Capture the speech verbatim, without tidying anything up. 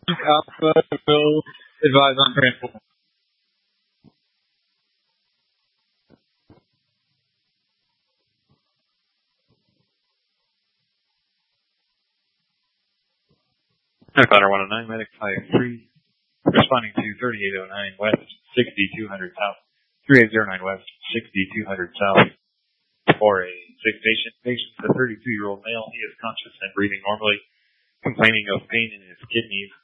Alpha will advise on transport. Connor one oh nine, Medic five three, responding to thirty-eight oh nine West, sixty-two hundred South, thirty-eight oh nine West, sixty-two hundred South, for a sick patient. Patient, a thirty-two-year-old male. He is conscious and breathing normally, complaining of pain in his kidneys,